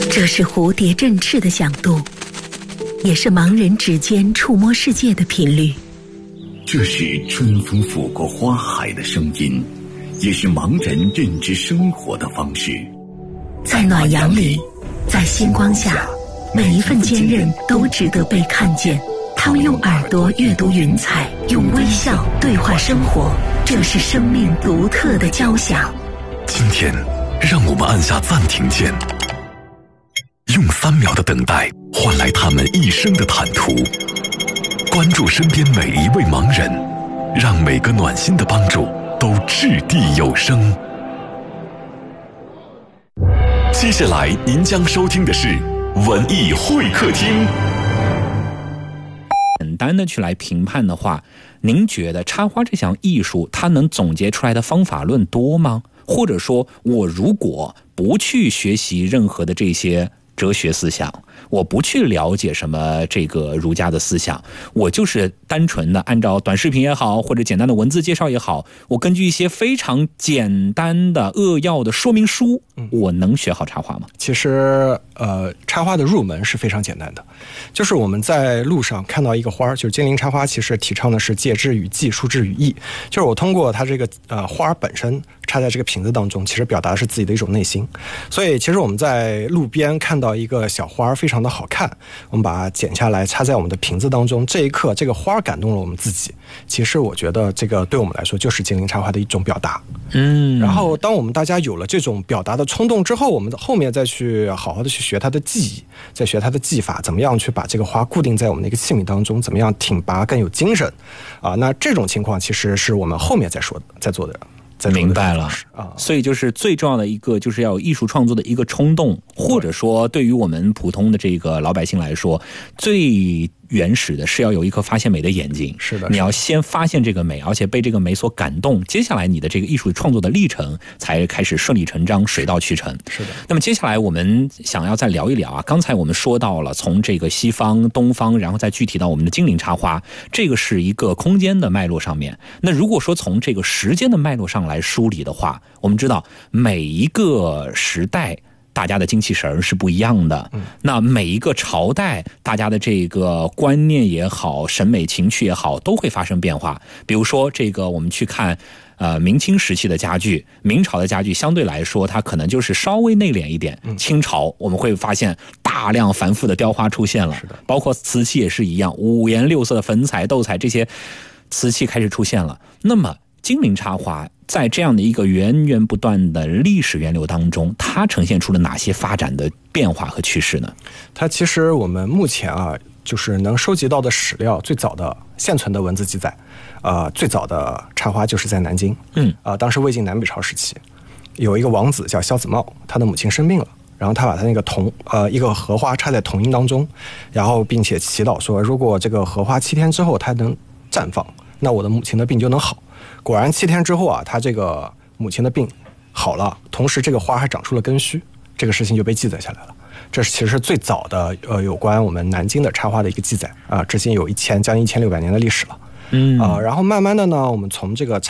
这是蝴蝶振翅的响度，也是盲人指尖触摸世界的频率。 这是春风拂过花海的声音，也是盲人认知生活的方式。 在暖阳里，在星光下，每一份坚韧都值得被看见。他们用耳朵阅读云彩，用微笑对话生活，这是生命独特的交响。 今天让我们按下暂停键，用3秒的等待换来他们一生的坦途，关注身边每一位盲人，让每个暖心的帮助都掷地有声。接下来您将收听的是文艺会客厅。 简单的去来评判的话，您觉得插花这项艺术它能总结出来的方法论多吗？或者说我如果不去学习任何的这些哲学思想，我不去了解什么这个儒家的思想，我就是单纯的按照短视频也好，或者简单的文字介绍也好，我根据一些非常简单的扼要的说明书，我能学好插花吗？ 其实插花的入门是非常简单的，就是我们在路上看到一个花，就是精灵插花其实提倡的是借之于技，述之于意，就是我通过它这个花本身插在这个瓶子当中，其实表达的是自己的一种内心。所以其实我们在路边看到一个小花非常的好看，我们把它剪下来插在我们的瓶子当中，这一刻这个花感动了我们自己，其实我觉得这个对我们来说就是精灵插花的一种表达。然后当我们大家有了这种表达的冲动之后，我们后面再去好好的去学它的技艺，再学它的技法，怎么样去把这个花固定在我们的一个器皿当中，怎么样挺拔更有精神那这种情况其实是我们后面再说的再做的。 明白了所以就是最重要的一个就是要有艺术创作的一个冲动，或者说对于我们普通的这个老百姓来说，最原始的是要有一颗发现美的眼睛。 是的， 你要先发现这个美，而且被这个美所感动，接下来你的这个艺术创作的历程才开始顺理成章，水到渠成。 是的。 那么接下来我们想要再聊一聊刚才我们说到了从这个西方、东方，然后再具体到我们的精灵插花，这个是一个空间的脉络上面。那如果说从这个时间的脉络上来梳理的话，我们知道每一个时代大家的精气神是不一样的，那每一个朝代大家的这个观念也好，审美情趣也好，都会发生变化。比如说这个我们去看明清时期的家具，明朝的家具相对来说它可能就是稍微内敛一点，清朝我们会发现大量繁复的雕花出现了，包括瓷器也是一样，五颜六色的粉彩、斗彩这些瓷器开始出现了。那么精灵插花在这样的一个源源不断的历史源流当中，它呈现出了哪些发展的变化和趋势呢？ 它其实我们目前就是能收集到的史料，最早的现存的文字记载，最早的插花就是在南京。当时魏晋南北朝时期，有一个王子叫萧子茂，他的母亲生病了，然后他把他那个一个荷花插在铜印当中，然后并且祈祷说，如果这个荷花7天之后它能绽放，那我的母亲的病就能好。果然7天之后他这个母亲的病好了，同时这个花还长出了根须，这个事情就被记载下来了。这是其实是最早的有关我们南京的插花的一个记载至今有将近1600年的历史了。然后慢慢的呢，我们从这个